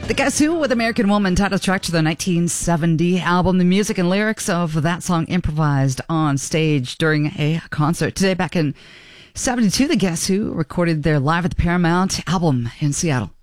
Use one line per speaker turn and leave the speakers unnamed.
The Guess Who with American Woman, title track to their 1970 album. The music and lyrics of that song improvised on stage during a concert. Today, back in 72, The Guess Who recorded their Live at the Paramount album in Seattle.